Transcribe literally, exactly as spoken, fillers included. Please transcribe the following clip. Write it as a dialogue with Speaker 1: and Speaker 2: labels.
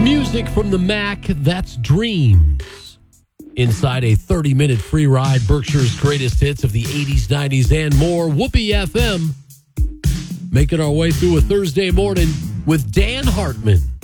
Speaker 1: Music from the Mac, that's Dreams. Inside a thirty-minute free ride, Berkshire's greatest hits of the eighties, nineties, and more. Whoopee F M. Making our way through a Thursday morning with Dan Hartman.